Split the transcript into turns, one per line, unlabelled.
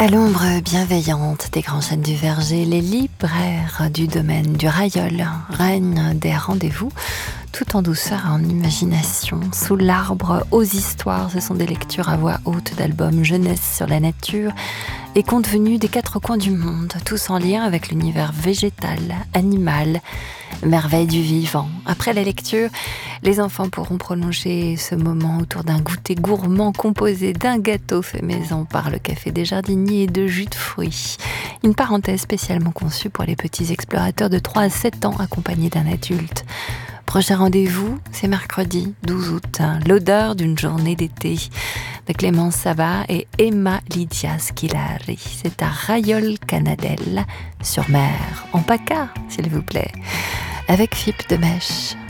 À l'ombre bienveillante des grands chênes du Verger, les libraires du domaine du Railleul règnent des rendez-vous tout en douceur et en imagination. Sous l'arbre aux histoires, ce sont des lectures à voix haute d'albums jeunesse sur la nature et contes venus des quatre coins du monde, tous en lien avec l'univers végétal, animal, merveille du vivant. Après la lecture, les enfants pourront prolonger ce moment autour d'un goûter gourmand composé d'un gâteau fait maison par le Café des Jardiniers et de jus de fruits. Une parenthèse spécialement conçue pour les petits explorateurs de 3 à 7 ans accompagnés d'un adulte. Prochain rendez-vous, c'est mercredi 12 août, l'odeur d'une journée d'été de Clémence Sava et Emma Lydia Squilari. C'est à Railleul-Canadelle, sur mer, en PACA, s'il vous plaît, avec Philippe Demèche.